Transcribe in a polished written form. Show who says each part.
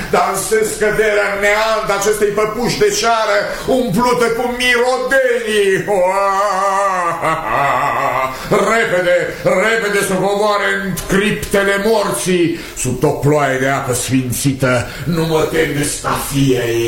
Speaker 1: Dansez scăderea în neant acestei păpuși de ceară umplută cu mirodenii. Repede, repede să coboare în criptele morții sub o ploaie de apă sfințită. Nu mă tem de stafia ei.